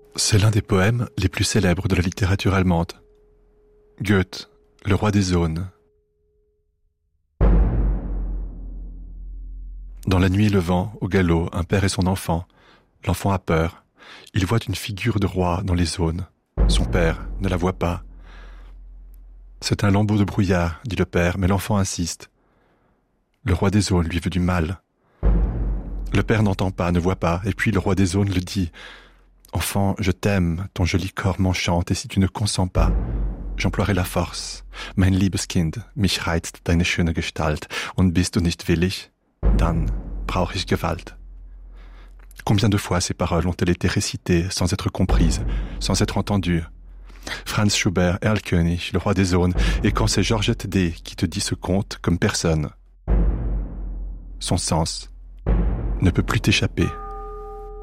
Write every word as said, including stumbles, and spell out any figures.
C'est l'un des poèmes les plus célèbres de la littérature allemande. Goethe, le roi des zones. Dans la nuit, le vent, au galop, un père et son enfant. L'enfant a peur. Il voit une figure de roi dans les zones. Son père ne la voit pas. C'est un lambeau de brouillard, dit le père, mais l'enfant insiste. Le roi des zones lui veut du mal. Le père n'entend pas, ne voit pas, et puis le roi des zones le dit. Enfant, je t'aime, ton joli corps m'enchante, et si tu ne consens pas, j'emploierai la force. Mein liebes Kind, mich reizt deine schöne Gestalt, und bist du nicht willig, dann brauch ich Gewalt. Combien de fois ces paroles ont-elles été récitées sans être comprises, sans être entendues? Franz Schubert, Erlkönig, le roi des zones, et quand c'est Georgette D. qui te dit ce conte comme personne. Son sens ne peut plus t'échapper.